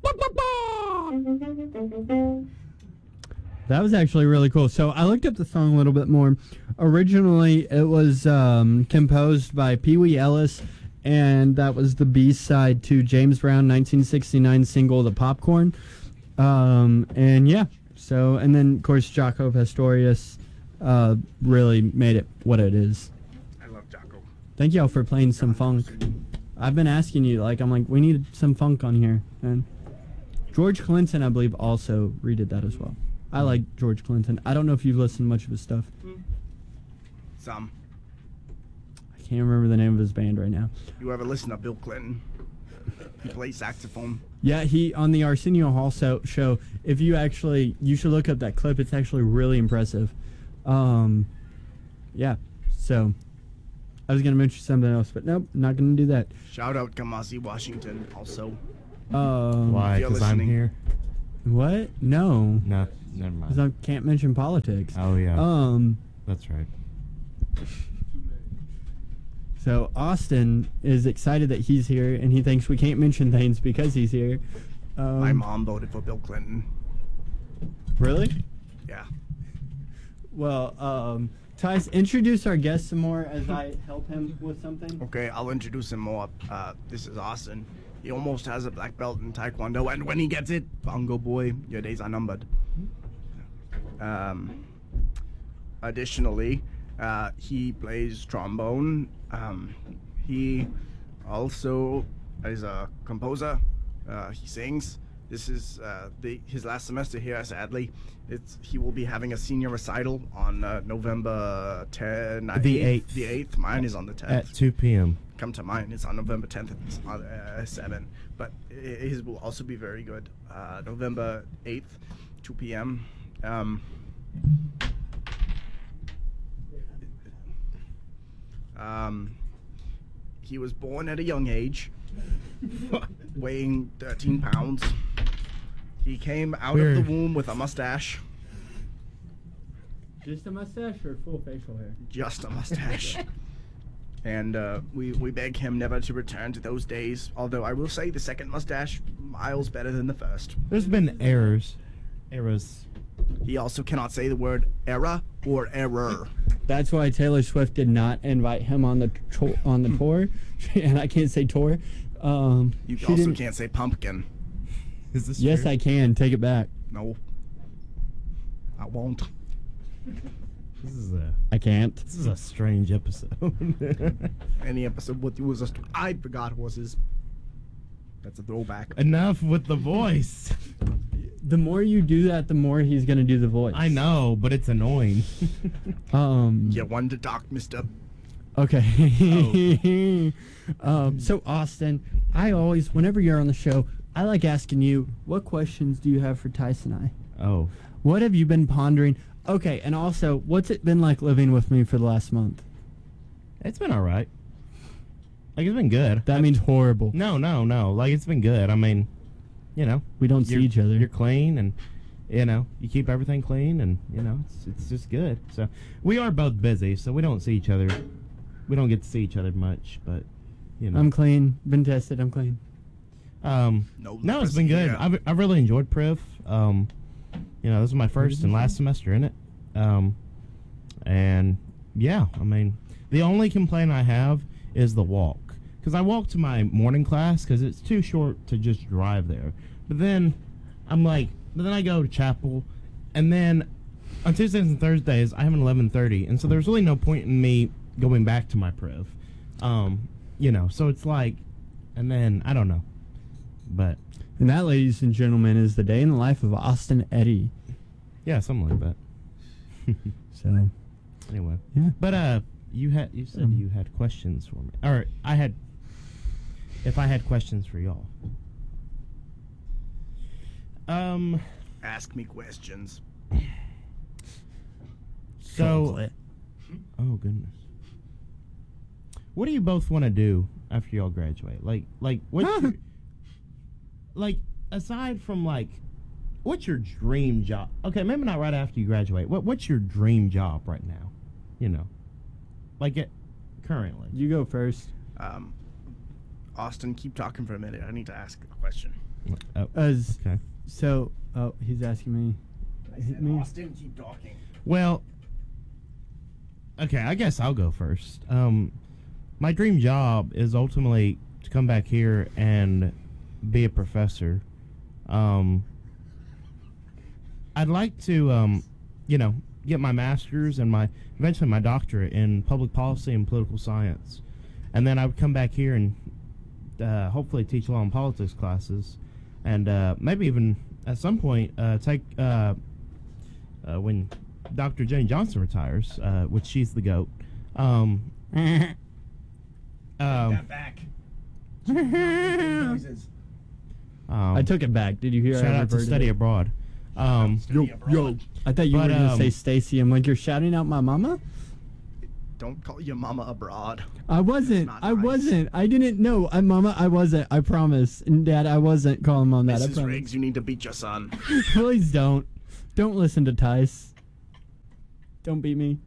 That was actually really cool. So I looked up the song a little bit more. Originally, it was composed by Pee Wee Ellis, and that was the B-side to James Brown 1969 single "The Popcorn." And yeah, so and then of course Jaco Pastorius really made it what it is. I love Jaco. Thank y'all for playing some funk. I've been asking you, I'm like, we need some funk on here, and George Clinton, I believe, also redid that as well. I like George Clinton. I don't know if you've listened to much of his stuff. Some. I can't remember the name of his band right now. You ever listen to Bill Clinton? He plays saxophone. Yeah, he on the Arsenio Hall show. If you should look up that clip. It's actually really impressive. Yeah. So, I was gonna mention something else, but nope, not gonna do that. Shout out Kamasi Washington also. Why? Because I'm here. What? No. No, never mind. 'Cause I can't mention politics. Oh yeah. That's right. So Austin is excited that he's here, and he thinks we can't mention things because he's here. My mom voted for Bill Clinton. Really? Yeah. Well, Tice, introduce our guest some more as I help him with something. Okay, I'll introduce him more. This is Austin. He almost has a black belt in Taekwondo, and when he gets it, Bongo Boy, your days are numbered. Additionally, he plays trombone. He also is a composer. He sings. This is his last semester here, sadly. He will be having a senior recital on November 10th. The 8th. The 8th. Mine is on the 10th. At 2 p.m. Come to mine. It's on November 10th at 7. But his will also be very good. November 8th, 2 p.m. He was born at a young age, weighing 13 pounds. He came out of the womb with a mustache. Just a mustache or full facial hair? Just a mustache. And we beg him never to return to those days. Although I will say the second mustache, miles better than the first. There's been errors. He also cannot say the word era or error. That's why Taylor Swift did not invite him on the tour, and I can't say tour. You also can't say pumpkin. Is this Yes, true? I can. Take it back. No, I won't. I can't. This is a strange episode. Any episode with you was just I forgot horses. That's a throwback. Enough with the voice. The more you do that, the more he's gonna do the voice. I know, but it's annoying. You one to talk, mister. Okay. So Austin, I always, whenever you're on the show, I like asking you, what questions do you have for Tyson and I? Oh. What have you been pondering? Okay, and also, what's it been like living with me for the last month? It's been all right. It's been good. That means horrible. No. It's been good. I mean, we don't see each other. You're clean, and you keep everything clean, and it's just good. So we are both busy, so we don't see each other. We don't get to see each other much, but I'm clean. Been tested. I'm clean. No, it's been good. Yeah. I've really enjoyed Priv. This is my first and last semester in it. And yeah, I mean, the only complaint I have is the walk. Because I walk to my morning class because it's too short to just drive there. But then I go to chapel, and then on Tuesdays and Thursdays I have an 11:30, and so there's really no point in me going back to my Priv. So it's like, and then I don't know, but. And that, ladies and gentlemen, is the day in the life of Austin Eddy. Yeah, something like that. So, anyway, yeah. But you said you had questions for me, or if I had questions for y'all. Ask me questions. So, oh goodness, what do you both want to do after y'all graduate? Like what's your, aside from what's your dream job? Okay, maybe not right after you graduate. What's your dream job right now? Currently. You go first. Austin, keep talking for a minute. I need to ask a question. Oh, As okay. so, oh, he's asking me. I said, Me? Austin, keep talking. Well, okay, I guess I'll go first. My dream job is ultimately to come back here and be a professor. I'd like to, get my master's and eventually my doctorate in public policy and political science, and then I would come back here and hopefully teach law and politics classes, and maybe even at some point take when Dr. Jenny Johnson retires, which she's the GOAT. Take that back. noises. I took it back. Did you hear? Shout I out to referred Study it? Abroad. Study abroad. I thought you were But, going to say Stacy. I'm like, you're shouting out my mama? Don't call your mama abroad. I wasn't. not I nice. wasn't. I didn't know. Mama, I wasn't. I promise. And Dad, I wasn't calling Mom that. I Mrs. promise. Riggs, you need to beat your son. Please don't. Don't listen to Tice. Don't beat me.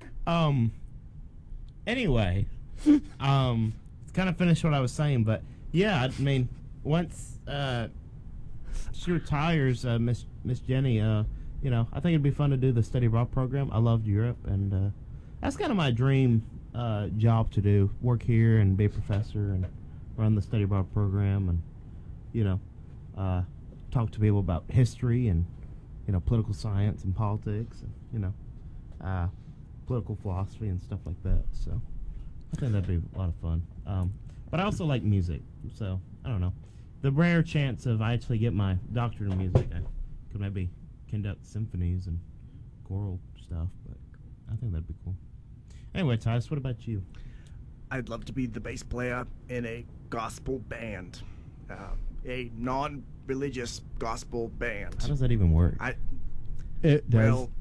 Anyway, kind of finished what I was saying, but yeah, I mean, once she retires, Miss Jenny, I think it'd be fun to do the study abroad program. I loved Europe, and that's kind of my dream job to do: work here and be a professor and run the study abroad program, and talk to people about history and political science and politics, and political philosophy and stuff like that. So I think that'd be a lot of fun. But I also like music, so I don't know. The rare chance of I actually get my doctorate in music, I could maybe conduct symphonies and choral stuff, but I think that'd be cool. Anyway, Tice, what about you? I'd love to be the bass player in a gospel band, a non-religious gospel band. How does that even work? It does. Well,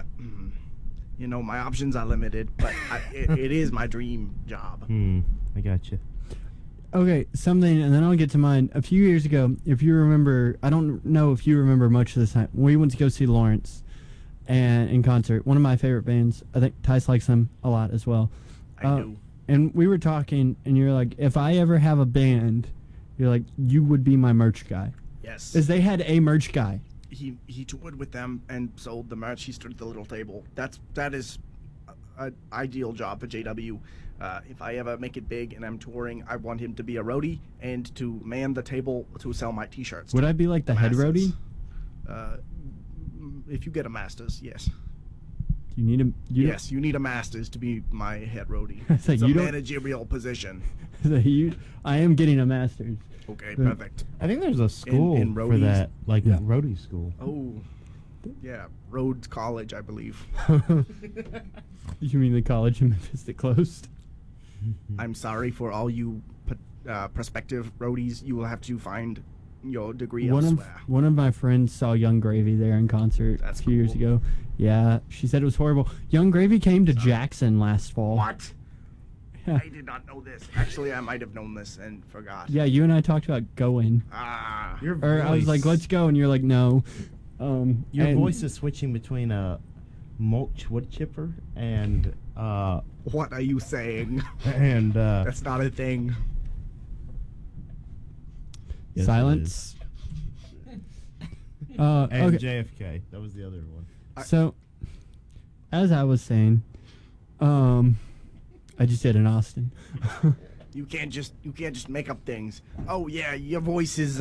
my options are limited, but it is my dream job. I got you. Okay, something, and then I'll get to mine. A few years ago, if you remember, I don't know if you remember much of this time, we went to go see Lawrence and in concert. One of my favorite bands. I think Tice likes them a lot as well. I do. And we were talking, and you're like, if I ever have a band, you're like, you would be my merch guy. Yes. Because they had a merch guy. He toured with them and sold the merch. He stood at the little table. That is an ideal job for JW. If I ever make it big and I'm touring, I want him to be a roadie and to man the table to sell my T-shirts. Would I be like the head masses. roadie? If you get a master's, yes. You need a Yes, you need a master's to be my head roadie. It's like It's a you don't- managerial position. I am getting a master's. Okay, Yeah. perfect. I think there's a school in for roadies? that, like Yeah. roadie school. Oh, yeah, Rhodes College, I believe. You mean the college in Memphis that closed? I'm sorry for all you prospective roadies. You will have to find your degree elsewhere. One of my friends saw Young Gravy there in concert That's a few years cool. ago. Yeah, she said it was horrible. Young Gravy came to Jackson last fall. What? Yeah. I did not know this. Actually, I might have known this and forgot. Yeah, you and I talked about going. Ah. Your Or I was like, let's go, and you're like, no. Your and- voice is switching between a mulch wood chipper and What are you saying? That's That's not a thing. Silence. and Okay. JFK. That was the other one. So, as I was saying, I just did in Austin. You can't just make up things. Oh yeah, your voice is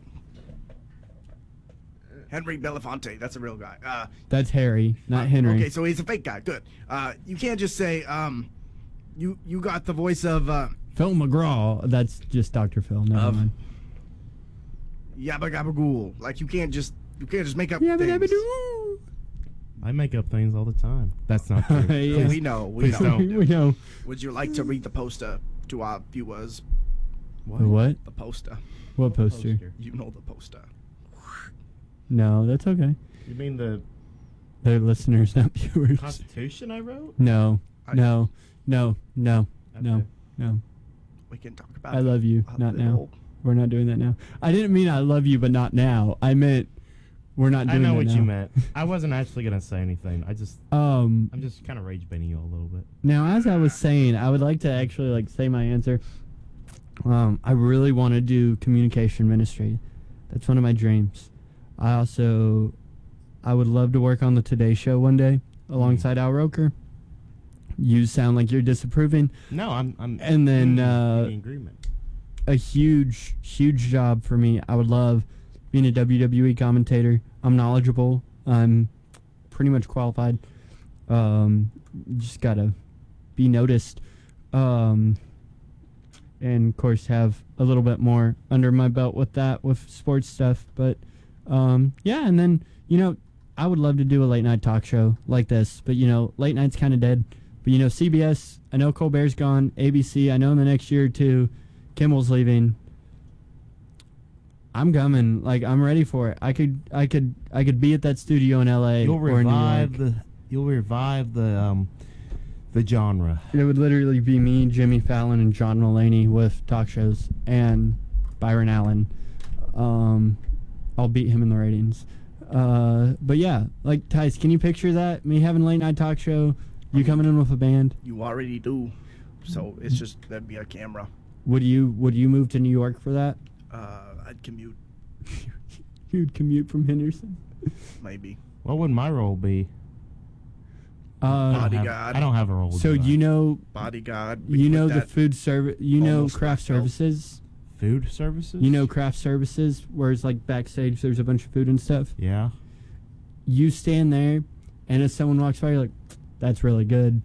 Henry Belafonte. That's a real guy. That's Harry, not Henry. Okay, so he's a fake guy. Good. You can't just say you got the voice of Phil McGraw. That's just Dr. Phil. Never mind. Yabba Gabba Ghoul. Like you can't just make up Yeah, things. I make up things all the time. That's not true. Yeah. We know. We Please know. don't. We know. Would you like to read the poster to our viewers? What? The poster. What poster? You know the poster. No, that's okay. You mean the They're listeners, not viewers. Constitution I wrote? No, I- no, no, no, no, Okay. no. We can talk about I love you. a Not now. little- We're not doing that now. I didn't mean I love you, but not now. I meant we're not I doing that know what now. you meant. I wasn't actually gonna say anything. I'm just kind of rage baiting you a little bit. Now, as I was saying, I would like to actually say my answer. I really want to do communication ministry. That's one of my dreams. I would love to work on the Today Show one day alongside Al Roker. You sound like you're disapproving. No, I'm And then in agreement. a huge job for me. I would love being a WWE commentator. I'm knowledgeable. I'm pretty much qualified. Just gotta be noticed. And of course have a little bit more under my belt with that, with sports stuff. But yeah, and then, I would love to do a late night talk show like this, but late night's kind of dead. But CBS, I know Colbert's gone. ABC, I know in the next year or two, Kimmel's leaving. I'm coming. Like, I'm ready for it. I could be at that studio in LA You'll or in New revive York. You'll revive the genre. It would literally be me, Jimmy Fallon, and John Mulaney with talk shows, and Byron Allen. I'll beat him in the ratings. But yeah, like, Tice, can you picture that? Me having a late night talk show, you coming in with a band? You already do. So it's just that'd be a camera. Would you move to New York for that? I'd commute, You'd commute from Henderson. maybe. What would my role be? Bodyguard. I don't have a role. So do I? Bodyguard. the food service, almost craft back out. services. Food services. Craft services, where it's like backstage, there's a bunch of food and stuff. Yeah. You stand there, and if someone walks by, you're like, "That's really good."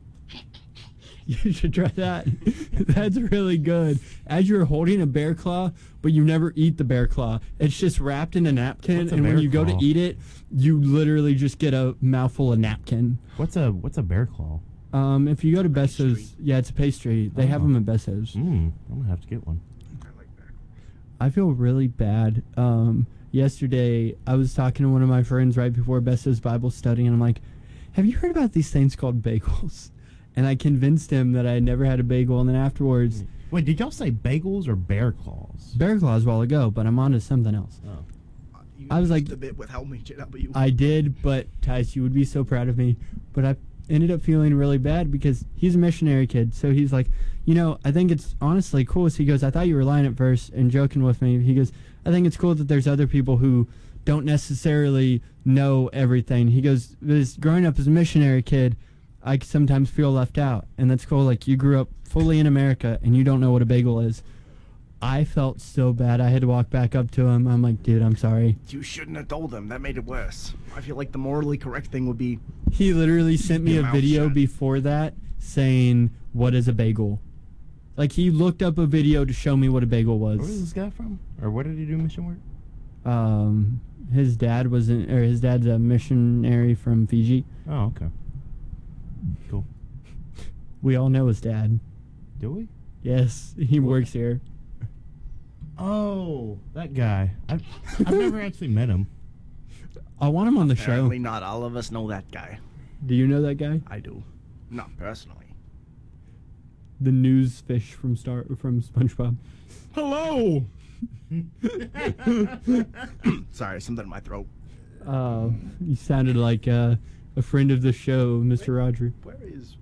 You should try that. That's really good. As you're holding a bear claw, but you never eat the bear claw. It's just wrapped in a napkin, What's a and when bear you go to claw? eat it, you literally just get a mouthful of napkin. What's a bear claw? If you go to Pastry. Besso's, yeah, it's a pastry. They have Oh. them at Besso's. I'm gonna have to get one. I like that. I feel really bad. Yesterday, I was talking to one of my friends right before Besso's Bible study, and I'm like, "Have you heard about these things called bagels?" And I convinced him that I had never had a bagel, and then afterwards, Wait, did y'all say bagels or bear claws? bear claws a while ago, but I'm on to something else. Oh. You I was used like- a bit without me, JW. I did, but Tice, you would be so proud of me. But I ended up feeling really bad because he's a missionary kid. So he's like, I think it's honestly cool. So he goes, I thought you were lying at first and joking with me. He goes, I think it's cool that there's other people who don't necessarily know everything. He goes, growing up as a missionary kid, I sometimes feel left out. And that's cool. Like, you grew up fully in America and you don't know what a bagel is. I felt so bad. I had to walk back up to him. I'm like, dude, I'm sorry. You shouldn't have told them. That made it worse. I feel like the morally correct thing would be He literally sent me Your a mouth video shut. before that saying, what is a bagel? Like, he looked up a video to show me what a bagel Where was was. this guy from? Or where did he do mission work? His dad's a missionary from Fiji. Oh, okay. Cool. We all know his dad. Do we? Yes, he works here. Oh, that guy. I've never actually met him. I want him on the show. apparently not all of us know that guy. Do you know that guy? I do. Not personally. The news fish from SpongeBob. Hello! Sorry, something in my throat. You sounded like a friend of the show, Mr. Rodri. Where is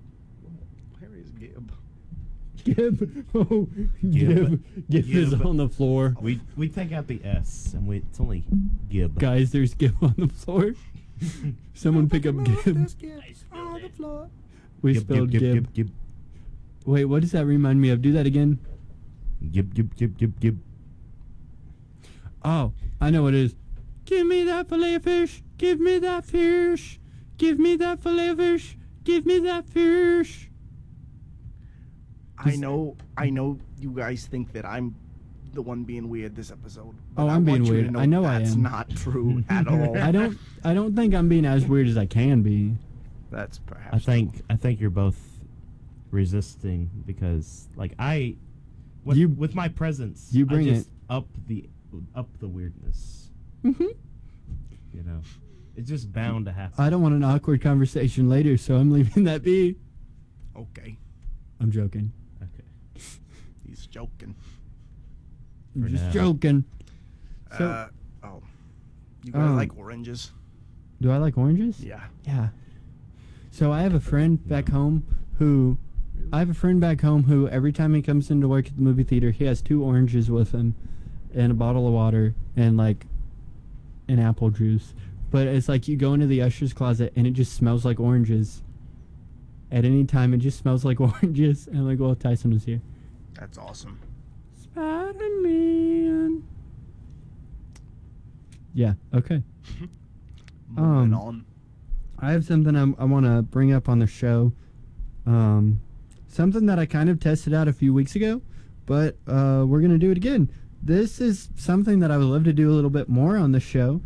Gib? Gib. Oh, Gib. Gib is Gib. on the floor. We take out the S and it's only Gib. Guys, there's Gib on the floor. Someone pick up Gib. On the floor. We Gib, spelled Gib, Gib. Gib, Gib, Wait, what does that remind me of? Do that again. Gib, Gib, Gib, Gib, Gib. Oh, I know what it is. Give me that fillet of fish. Give me that fish. Give me that fillet of fish. Give me that fish. I know you guys think that I'm the one being weird this episode. but Oh, I I'm being want you to weird. know I know I that's am. not true at all. I don't think I'm being as weird as I can be. That's perhaps I think you're both resisting because like with my presence you bring I just it. up the weirdness. Mm-hmm. You know, it's just bound to happen. I don't want an awkward conversation later, so I'm leaving that be. Okay, I'm joking. Okay. he's joking. I'm For just now. joking. So, You guys Oh. like oranges? do I like oranges? Yeah. Yeah. So I have a friend back home who I have a friend back home who every time he comes into work at the movie theater, he has 2 oranges with him and a bottle of water and like an apple juice. But it's like you go into the usher's closet and it just smells like oranges. At any time, it just smells like oranges. And I'm like, well, Tyson was here. That's awesome. Spider-Man. Yeah, okay. Moving on. I have something I want to bring up on the show. Something that I kind of tested out a few weeks ago, but we're going to do it again. This is something that I would love to do a little bit more on the show.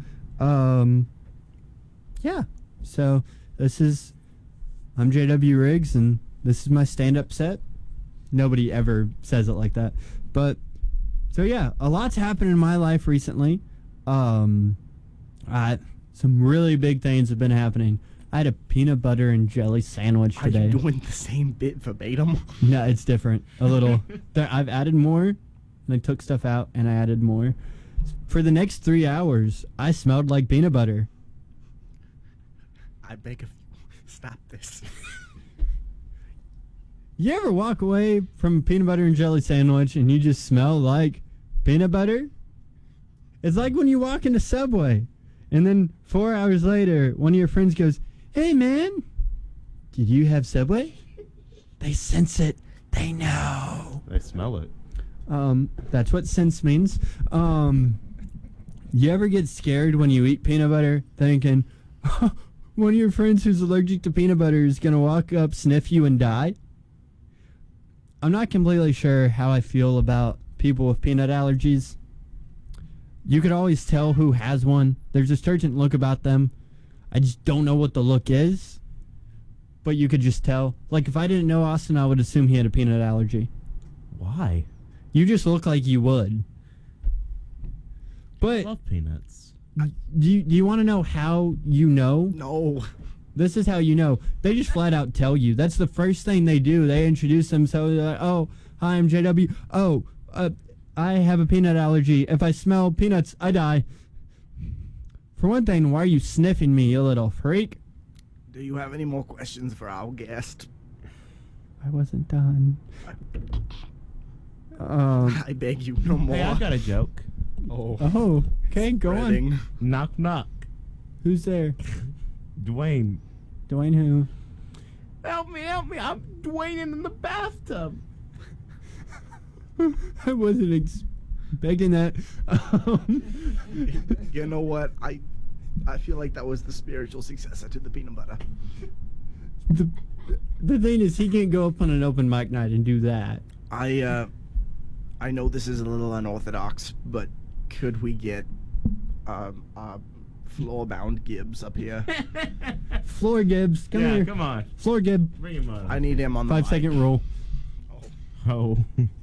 Yeah. So I'm JW Riggs, and this is my stand-up set. Nobody ever says it like that. But, so yeah, a lot's happened in my life recently. Some really big things have been happening. I had a peanut butter and jelly sandwich Are today. you doing the same bit verbatim? No, it's different. A little. I've added more, and I took stuff out, and I added more. For the next 3 hours, I smelled like peanut butter. I beg of you, stop this. You ever walk away from a peanut butter and jelly sandwich, and you just smell like peanut butter? It's like when you walk into Subway, and then 4 hours later, one of your friends goes, "Hey, man, did you have Subway?" They sense it. They know. They smell it. That's what sense means. You ever get scared when you eat peanut butter, thinking, one of your friends who's allergic to peanut butter is going to walk up, sniff you, and die? I'm not completely sure how I feel about people with peanut allergies. You could always tell who has one. There's a certain look about them. I just don't know what the look is, but you could just tell. Like, if I didn't know Austin, I would assume he had a peanut allergy. Why? You just look like you would. I But love peanuts. do you want to know how you know? No. This is how you know. They just flat out tell you. That's the first thing they do. They introduce themselves. Like, oh, hi, I'm JW. Oh, I have a peanut allergy. If I smell peanuts, I die. For one thing, why are you sniffing me, you little freak? Do you have any more questions for our guest? I wasn't done. I beg you, no more. Hey, I've got a joke. Oh, okay, go on. Spreading. Knock, knock. Who's there? Dwayne. Dwayne who? Help me, help me. I'm Dwayne in the bathtub. I wasn't expecting that. You know what? I feel like that was the spiritual successor to the peanut butter. The thing is, he can't go up on an open mic night and do that. I know this is a little unorthodox, but could we get floor-bound Gibbs up here? Floor Gibbs, come here. Come on. Floor Gibb, Bring him on. I need him on the 5-second mic. rule. Oh.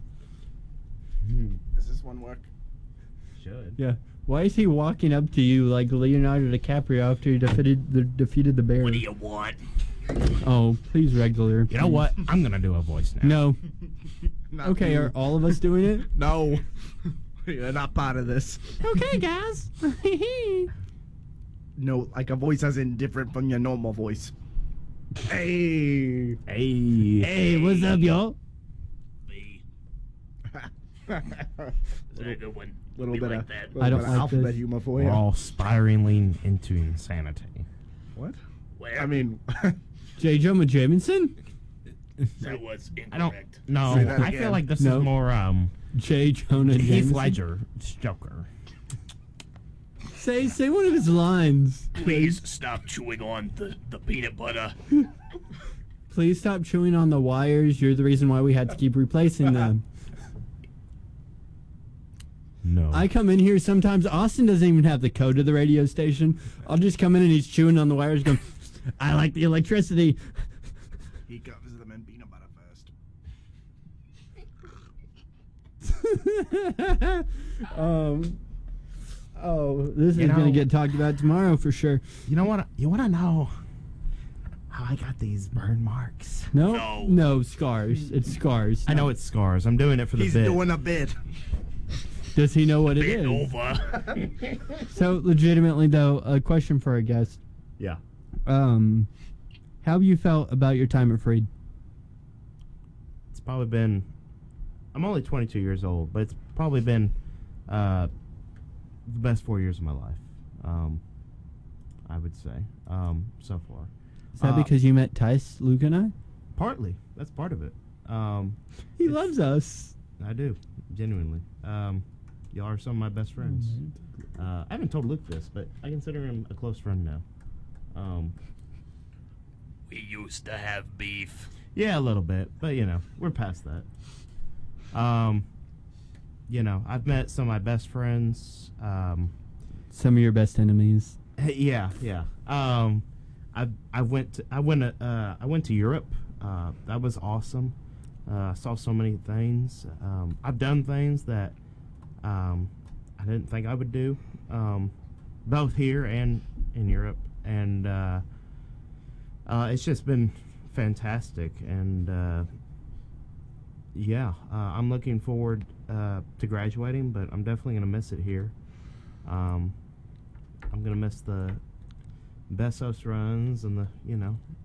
Does this one work? Should. Yeah. Why is he walking up to you like Leonardo DiCaprio after he defeated the bear? What do you want? Oh, please, regular. You know what? I'm gonna do a voice now. No. Not Okay, you. are all of us doing it? No. You're not part of this. Okay, guys. No, like a voice as in different from your normal voice. Hey. Hey. Hey, what's up, y'all? Me. Is that a good one? Little Me bit like of, that. little I don't bit of like alphabet this. humor for We're you. all spiraling into insanity. What? Where? I mean, J. Jonah Jameson? that was I don't. incorrect. No, Say that I again. feel like this No. is more J. Jonah Heath Jameson? Ledger's Joker. Say one of his lines. Please stop chewing on the peanut butter. Please stop chewing on the wires. You're the reason why we had to keep replacing them. No. I come in here sometimes. Austin doesn't even have the code to the radio station. I'll just come in and he's chewing on the wires going, I like the electricity. he covers them in peanut butter first. This is You going to know- get talked about tomorrow for sure. You know what? You want to know how I got these burn marks? No, No. scars. It's scars. I know it's scars. I'm doing it for the He's bit. doing a bit. Does he know what it Bend is? over. So, legitimately, though, a question for our guest. Yeah. How have you felt about your time at Freed? probably been. I'm only 22 years old, but it's probably been the best 4 years of my life. I would say so far. Is that because you met Tice, Luke, and I? Partly, that's part of it. He loves us. I do, genuinely. Y'all are some of my best friends. I haven't told Luke this, but I consider him a close friend now. We used to have beef. Yeah, a little bit, but we're past that. I've met some of my best friends. Some of your best enemies. Yeah. I went to Europe. That was awesome. I saw so many things. I've done things that I didn't think I would do, both here and in Europe, and it's just been fantastic. And I'm looking forward to graduating, but I'm definitely gonna miss it here. I'm gonna miss the Bessos runs and the